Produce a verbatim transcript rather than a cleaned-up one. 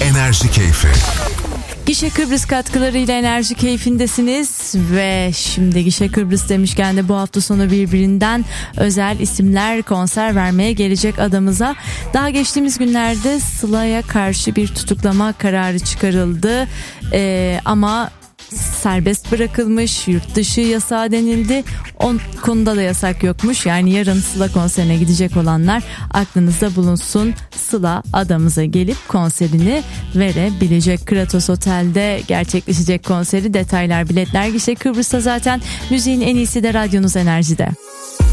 Enerji Keyfi. Gişe Kıbrıs katkılarıyla enerji keyfindesiniz ve şimdi Gişe Kıbrıs demişken de bu hafta sonu birbirinden özel isimler konser vermeye gelecek adamıza. Daha geçtiğimiz günlerde Sıla'ya karşı bir tutuklama kararı çıkarıldı ee, ama serbest bırakılmış, yurt dışı yasağı denildi. O konuda da yasak yokmuş. Yani yarın Sıla konserine gidecek olanlar aklınızda bulunsun. Sıla adamıza gelip konserini verebilecek. Kratos Otel'de gerçekleşecek konseri. Detaylar, biletler Gişe Kıbrıs'ta zaten. Müziğin en iyisi de radyonuz Enerji'de.